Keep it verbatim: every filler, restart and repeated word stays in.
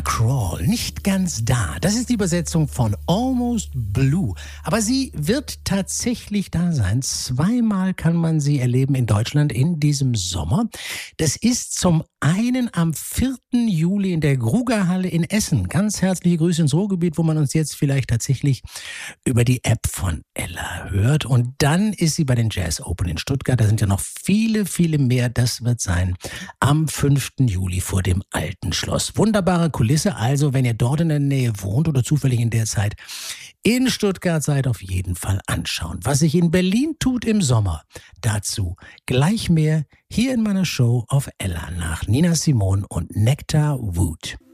Ella Crawl, nicht ganz da. Das ist die Übersetzung von Almost Blue. Aber sie wird tatsächlich da sein. Zweimal kann man sie erleben in Deutschland in diesem Sommer. Das ist zum einen am vierten Juli in der Grugerhalle in Essen. Ganz herzliche Grüße ins Ruhrgebiet, wo man uns jetzt vielleicht tatsächlich über die App von Ella hört. Und dann ist sie bei den Jazz Open in Stuttgart. Da sind ja noch viele, viele mehr. Das wird sein am fünften Juli vor dem Alten Schloss. Wunderbare Kulisse. Also, wenn ihr dort in der Nähe wohnt oder zufällig in der Zeit in Stuttgart seid, auf jeden Fall anschauen. Was sich in Berlin tut im Sommer, dazu gleich mehr hier in meiner Show auf Ella nach Nina Simone und Nectar Wood.